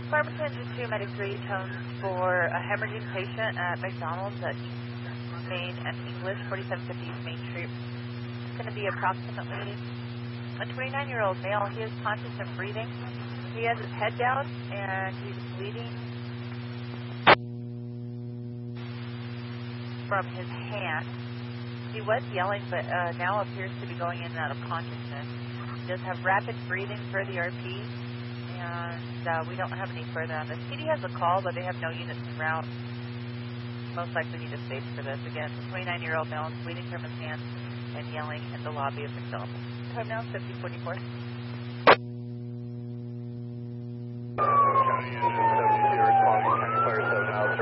Farmington 2 Medic 3 tones for a hemorrhaging patient at McDonald's at Main and English, 4750 East Main Street. It's going to be approximately a 29-year-old male. He is conscious and breathing. He has his head down and he's bleeding from his hand. He was yelling, but now appears to be going in and out of consciousness. He does have rapid breathing for the RP. And we don't have any further on this. PD has a call, but they have no units en route. Most likely need a space for this. Again, it's a 29-year-old male bleeding from his hands and yelling in the lobby of McDonald's. Time now is 5044.